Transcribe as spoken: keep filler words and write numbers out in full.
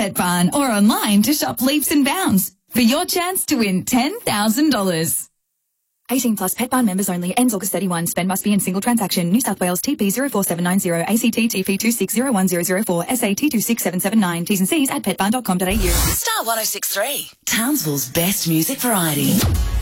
Pet Barn or online to shop Leaps and Bounds for your chance to win ten thousand dollars. eighteen plus Pet Barn members only. Ends August thirty-first. Spend must be in single transaction. New South Wales T P zero four seven nine zero, A C T T P two six zero one zero zero four, S A T two six seven seven nine. T's and C's at pet barn dot com dot a u. Star one oh six point three, Townsville's best music variety.